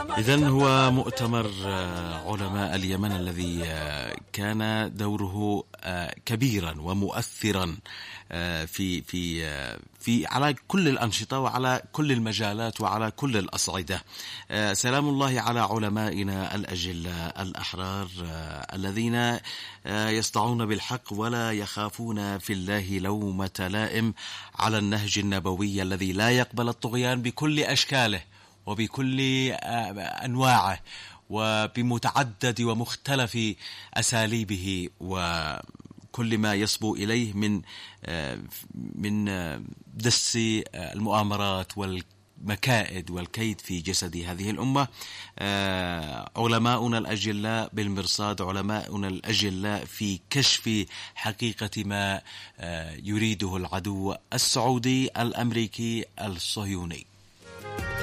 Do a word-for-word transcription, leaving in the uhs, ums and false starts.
إذن هو مؤتمر علماء اليمن الذي كان دوره كبيرا ومؤثرا في في في على كل الأنشطة وعلى كل المجالات وعلى كل الأصعدة. سلام الله على علمائنا الأجلاء الأحرار الذين يصدعون بالحق ولا يخافون في الله لومة لائم، على النهج النبوي الذي لا يقبل الطغيان بكل أشكاله وبكل أنواعه وبمتعدد ومختلف أساليبه وكل ما يصبو إليه من من دس المؤامرات والمكائد والكيد في جسد هذه الأمة. علماؤنا الأجلاء بالمرصاد، علماؤنا الأجلاء في كشف حقيقة ما يريده العدو السعودي الأمريكي الصهيوني.